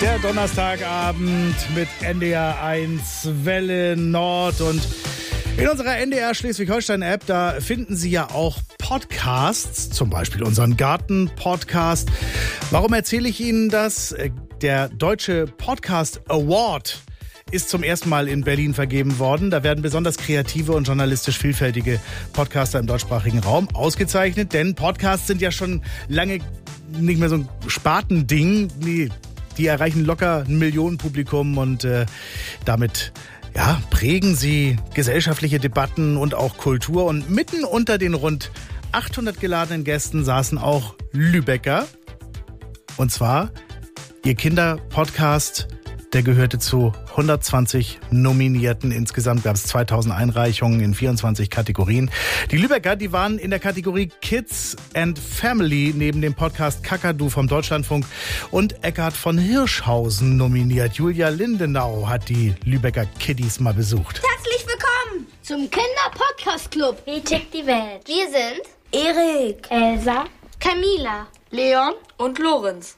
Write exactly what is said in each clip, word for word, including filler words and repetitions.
Der Donnerstagabend mit N D R eins Welle Nord und in unserer N D R Schleswig-Holstein-App, da finden Sie ja auch Podcasts, zum Beispiel unseren Garten-Podcast. Warum erzähle ich Ihnen das? Der Deutsche Podcast Award ist zum ersten Mal in Berlin vergeben worden. Da werden besonders kreative und journalistisch vielfältige Podcaster im deutschsprachigen Raum ausgezeichnet, denn Podcasts sind ja schon lange nicht mehr so ein Spartending. Nee, die erreichen locker ein Millionenpublikum und äh, damit ja, prägen sie gesellschaftliche Debatten und auch Kultur. Und mitten unter den rund achthundert geladenen Gästen saßen auch Lübecker. Und zwar ihr Kinderpodcast, der gehörte zu hundertzwanzig Nominierten. Insgesamt gab es zweitausend Einreichungen in vierundzwanzig Kategorien. Die Lübecker, die waren in der Kategorie Kids and Family neben dem Podcast Kakadu vom Deutschlandfunk und Eckhard von Hirschhausen nominiert. Julia Lindenau hat die Lübecker Kiddies mal besucht. Herzlich willkommen zum Kinder-Podcast-Club. Wie tickt die Welt? Wir sind Erik, Elsa, Camila, Leon und Lorenz.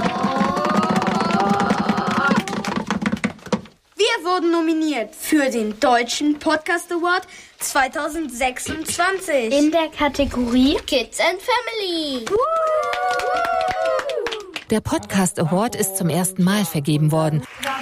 Wir wurden nominiert für den Deutschen Podcast Award zweitausendsechsundzwanzig. in der Kategorie Kids and Family. Der Podcast Award ist zum ersten Mal vergeben worden.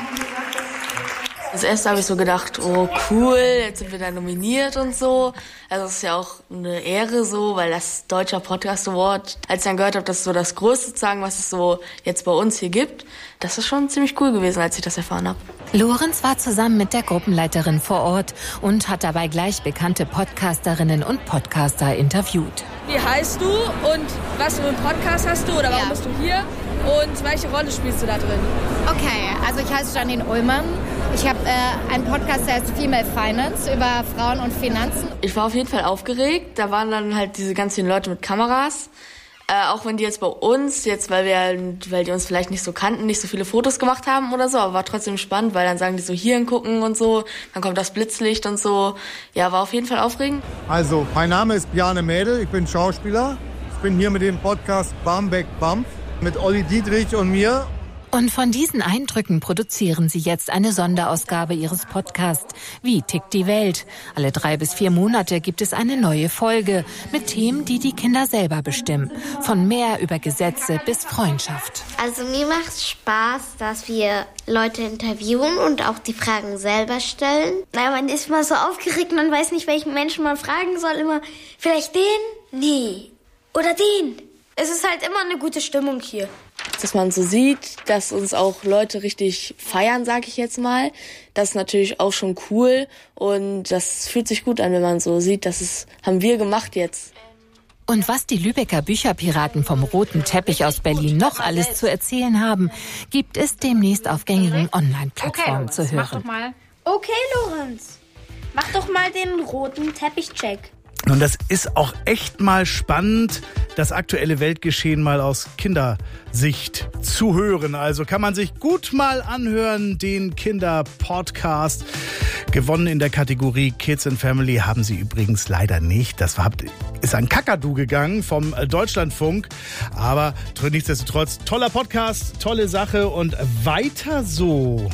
Das erste habe ich so gedacht, oh cool, jetzt sind wir da nominiert und so. Also es ist ja auch eine Ehre so, weil das Deutscher Podcast Award, als ich dann gehört habe, das ist so das Größte sozusagen, was es so jetzt bei uns hier gibt, das ist schon ziemlich cool gewesen, als ich das erfahren habe. Lorenz war zusammen mit der Gruppenleiterin vor Ort und hat dabei gleich bekannte Podcasterinnen und Podcaster interviewt. Wie heißt du und was für einen Podcast hast du oder warum Ja. bist du hier und welche Rolle spielst du da drin? Okay, also ich heiße Janine Ullmann. Ich habe äh, einen Podcast, der heißt Female Finance, über Frauen und Finanzen. Ich war auf jeden Fall aufgeregt, da waren dann halt diese ganzen Leute mit Kameras. Äh, auch wenn die jetzt bei uns, jetzt weil wir, weil die uns vielleicht nicht so kannten, nicht so viele Fotos gemacht haben oder so, aber war trotzdem spannend, weil dann sagen die so hier hingucken und so, dann kommt das Blitzlicht und so. Ja, war auf jeden Fall aufregend. Also, mein Name ist Bjarne Mädel, ich bin Schauspieler. Ich bin hier mit dem Podcast Barmbek Bump mit Olli Dietrich und mir. Und von diesen Eindrücken produzieren sie jetzt eine Sonderausgabe ihres Podcasts. Wie tickt die Welt? Alle drei bis vier Monate gibt es eine neue Folge mit Themen, die die Kinder selber bestimmen. Von mehr über Gesetze bis Freundschaft. Also mir macht es Spaß, dass wir Leute interviewen und auch die Fragen selber stellen. Naja, man ist mal so aufgeregt, man weiß nicht, welchen Menschen man fragen soll. Immer, vielleicht den? Nee. Oder den? Es ist halt immer eine gute Stimmung hier. Dass man so sieht, dass uns auch Leute richtig feiern, sag ich jetzt mal. Das ist natürlich auch schon cool und das fühlt sich gut an, wenn man so sieht, das ist, haben wir gemacht jetzt. Und was die Lübecker Bücherpiraten vom roten Teppich aus Berlin noch alles zu erzählen haben, gibt es demnächst auf gängigen Online-Plattformen zu hören. Mach doch mal. Okay, Lorenz. Mach doch mal den roten Teppich-Check. Und das ist auch echt mal spannend, das aktuelle Weltgeschehen mal aus Kindersicht zu hören. Also kann man sich gut mal anhören, den Kinderpodcast. Gewonnen in der Kategorie Kids and Family haben sie übrigens leider nicht. Das ist an Kakadu gegangen vom Deutschlandfunk. Aber nichtsdestotrotz, toller Podcast, tolle Sache und weiter so.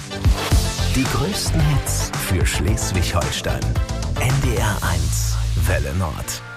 Die größten Hits für Schleswig-Holstein. N D R eins Welle Nord.